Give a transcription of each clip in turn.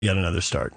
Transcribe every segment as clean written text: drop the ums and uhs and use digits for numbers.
Yet another start.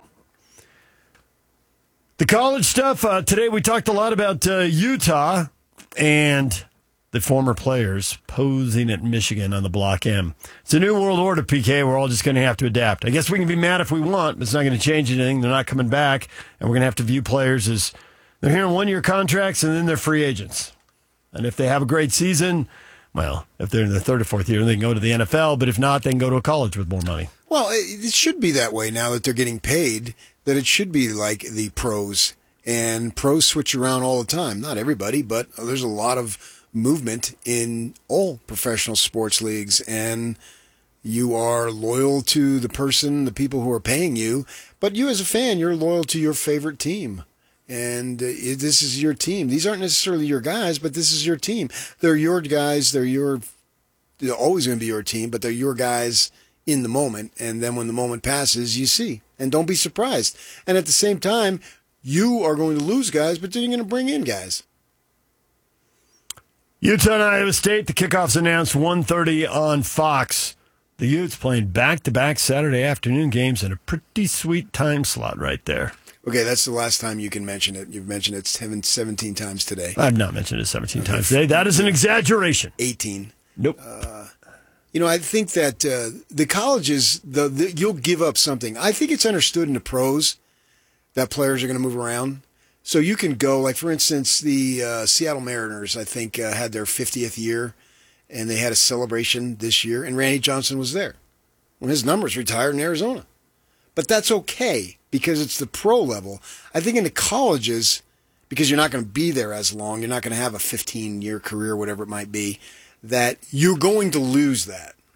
The college stuff. Today we talked a lot about Utah and the former players posing at Michigan on the Block M. It's a new world order, PK. We're all just going to have to adapt. I guess we can be mad if we want, but it's not going to change anything. They're not coming back, and we're going to have to view players as they're here on one-year contracts, and then they're free agents. And if they have a great season, well, if they're in their third or fourth year, they can go to the NFL. But if not, they can go to a college with more money. Well, it should be that way now that they're getting paid, that it should be like the pros. And pros switch around all the time. Not everybody, but there's a lot of movement in all professional sports leagues. And you are loyal to the people who are paying you. But you as a fan, you're loyal to your favorite team. And this is your team. These aren't necessarily your guys, but this is your team. They're your guys. They're always going to be your team, but they're your guys in the moment. And then when the moment passes, you see. And don't be surprised. And at the same time, you are going to lose guys, but then you're going to bring in guys. Utah and Iowa State, the kickoff's announced 1:30 on Fox. The Utes playing back-to-back Saturday afternoon games in a pretty sweet time slot right there. Okay, that's the last time you can mention it. You've mentioned it 17 times today. I've not mentioned it 17 times today. That is an exaggeration. 18. Nope. I think that the colleges, you'll give up something. I think it's understood in the pros that players are going to move around. So you can go, like, for instance, the Seattle Mariners, I think, had their 50th year, and they had a celebration this year, and Randy Johnson was there when his numbers retired in Arizona. But that's okay because it's the pro level. I think in the colleges, because you're not going to be there as long, you're not going to have a 15-year career, whatever it might be, that you're going to lose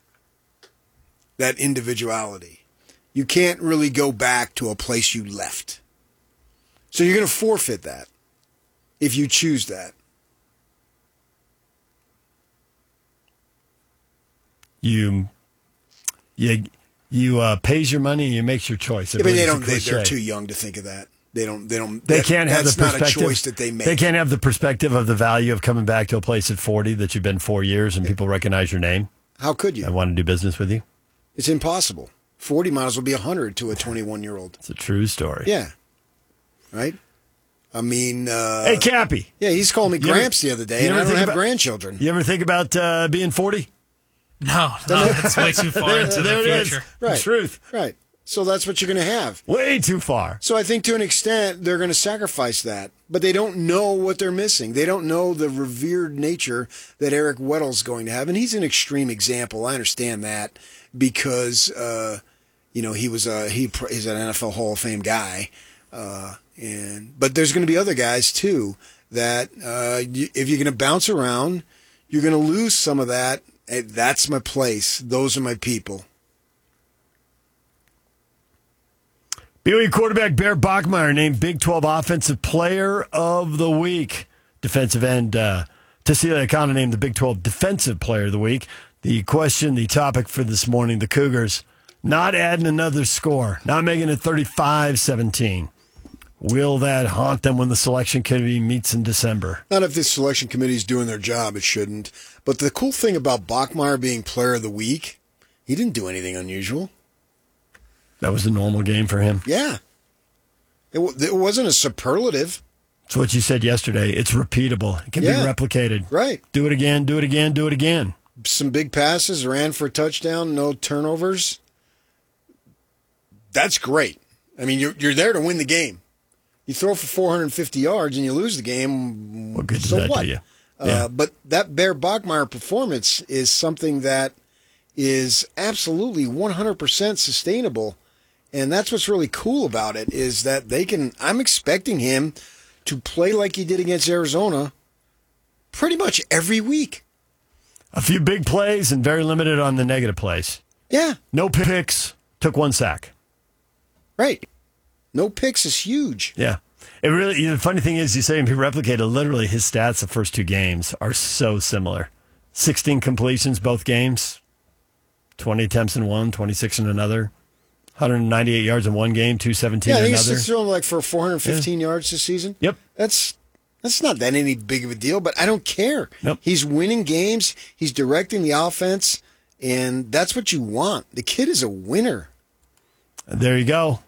that individuality. You can't really go back to a place you left. So you're going to forfeit that if you choose that. You pays your money and you make your choice. Yeah, but they're too young to think of that. They can't have the perspective. That's not a choice that they make. They can't have the perspective of the value of coming back to a place at 40 that you've been 4 years and people recognize your name. How could you? I want to do business with you. It's impossible. 40 might as well be 100 to a 21-year-old. It's a true story. Yeah. Right? I mean... hey, Cappy. Yeah, he's calling me Gramps the other day, and I don't have grandchildren. You ever think about being 40? No, that's way too far into the future. Right. The truth. Right. So that's what you're going to have. Way too far. So I think to an extent, they're going to sacrifice that. But they don't know what they're missing. They don't know the revered nature that Eric Weddle's going to have. And he's an extreme example. I understand that because, he's an NFL Hall of Fame guy. But there's going to be other guys, too, that if you're going to bounce around, you're going to lose some of that. Hey, that's my place. Those are my people. BYU quarterback Bear Bachmeier named Big 12 Offensive Player of the Week. Defensive end Tassila Akana named the Big 12 Defensive Player of the Week. The topic for this morning, the Cougars not adding another score, not making it 35-17. Will that haunt them when the selection committee meets in December? Not if the selection committee is doing their job. It shouldn't. But the cool thing about Bachmeier being Player of the Week, he didn't do anything unusual. That was a normal game for him? Yeah. It wasn't a superlative. It's what you said yesterday. It's repeatable. It can be replicated. Right. Do it again, do it again, do it again. Some big passes, ran for a touchdown, no turnovers. That's great. I mean, you're there to win the game. You throw for 450 yards and you lose the game. What good does that do you? Yeah. But that Bear Bachmeier performance is something that is absolutely 100% sustainable. And that's what's really cool about it is that I'm expecting him to play like he did against Arizona pretty much every week. A few big plays and very limited on the negative plays. Yeah. No picks, took 1 sack. Right. No picks is huge. Yeah. It really, the funny thing is, you say he replicated literally his stats the first 2 games are so similar. 16 completions both games, 20 attempts in one, 26 in another, 198 yards in one game, 217 in another. Yeah, he's thrown like for 415 yards this season. Yep. That's not that any big of a deal, but I don't care. Nope. He's winning games. He's directing the offense, and that's what you want. The kid is a winner. There you go.